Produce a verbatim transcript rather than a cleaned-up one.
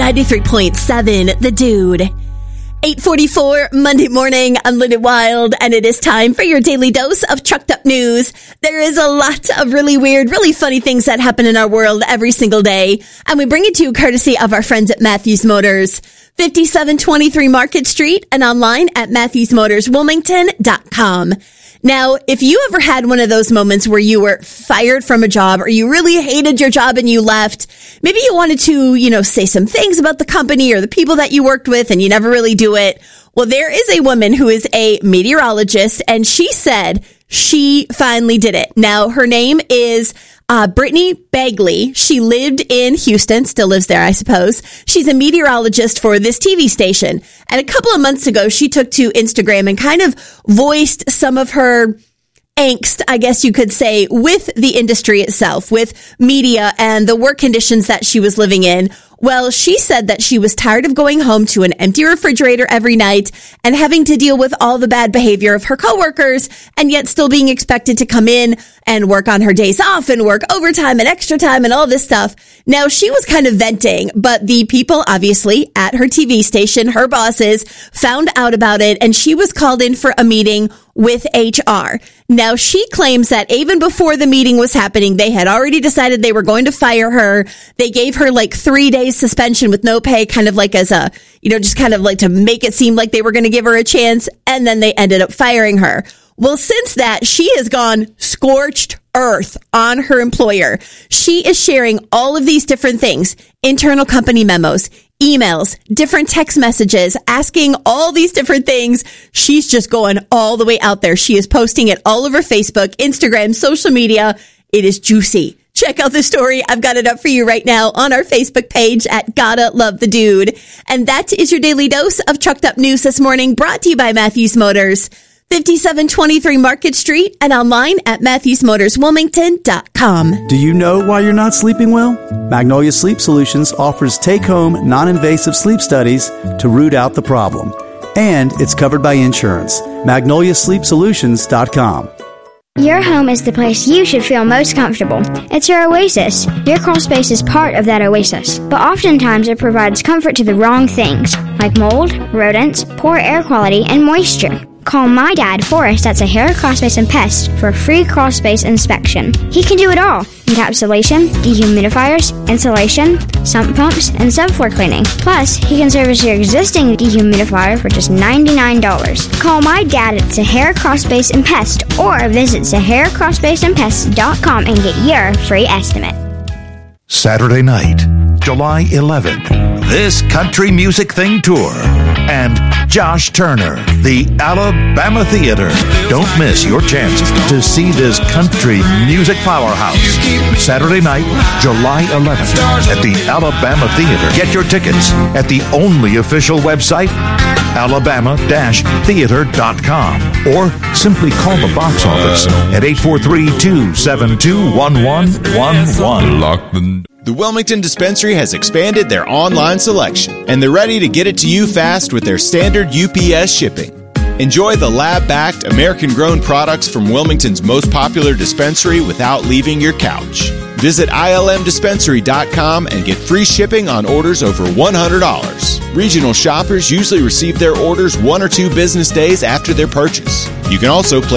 ninety-three point seven, The Dude. eight forty-four Monday morning, I'm Linda Wild, and it is time for your daily dose of trucked up news. There is a lot of really weird, really funny things that happen in our world every single day, and we bring it to you courtesy of our friends at Matthews Motors, fifty-seven twenty-three Market Street, and online at matthews motors wilmington dot com. Now, if you ever had one of those moments where you were fired from a job or you really hated your job and you left, maybe you wanted to, you know, say some things about the company or the people that you worked with and you never really do it. Well, there is a woman who is a meteorologist and she said she finally did it. Now, her name is Uh, Brittany Bagley. She lived in Houston, still lives there, I suppose. She's a meteorologist for this T V station. And a couple of months ago, she took to Instagram and kind of voiced some of her angst, I guess you could say, with the industry itself, with media and the work conditions that she was living in. Well, she said that she was tired of going home to an empty refrigerator every night and having to deal with all the bad behavior of her coworkers and yet still being expected to come in and work on her days off and work overtime and extra time and all this stuff. Now, she was kind of venting, but the people obviously at her T V station, her bosses, found out about it and she was called in for a meeting with H R. Now, she claims that even before the meeting was happening, they had already decided they were going to fire her. They gave her like three days suspension with no pay, kind of like as a, you know, just kind of like to make it seem like they were going to give her a chance. And then they ended up firing her. Well, since that, she has gone scorched earth on her employer. She is sharing all of these different things, internal company memos, emails, different text messages, asking all these different things. She's just going all the way out there. She is posting it all over Facebook, Instagram, social media. It is juicy. Check out the story. I've got it up for you right now on our Facebook page at Gotta Love the Dude. And that is your daily dose of trucked up news this morning, brought to you by Matthews Motors, fifty-seven twenty-three Market Street, and online at matthews motors wilmington dot com. Do you know why you're not sleeping well? Magnolia Sleep Solutions offers take-home, non-invasive sleep studies to root out the problem. And it's covered by insurance. magnolia sleep solutions dot com. Your home is the place you should feel most comfortable. It's your oasis. Your crawl space is part of that oasis, but oftentimes it provides comfort to the wrong things, like mold, rodents, poor air quality, and moisture. Call my dad, Forrest, at Sahara Crawlspace and Pest for a free crawlspace inspection. He can do it all. Encapsulation, dehumidifiers, insulation, sump pumps, and subfloor cleaning. Plus, he can service your existing dehumidifier for just ninety-nine dollars. Call my dad at Sahara Crawlspace and Pest or visit sahara crawlspace and pest dot com and get your free estimate. Saturday night, July eleventh, This Country Music Thing Tour, and Josh Turner, the Alabama Theater. Don't miss your chance to see this country music powerhouse. Saturday night, July eleventh, at the Alabama Theater. Get your tickets at the only official website, alabama dash theater dot com, or simply call the box office at eight four three, two seven two, one one one one. The Wilmington Dispensary has expanded their online selection, and they're ready to get it to you fast with their standard U P S shipping. Enjoy the lab-backed, American-grown products from Wilmington's most popular dispensary without leaving your couch. Visit I L M dispensary dot com and get free shipping on orders over one hundred dollars. Regional shoppers usually receive their orders one or two business days after their purchase. You can also place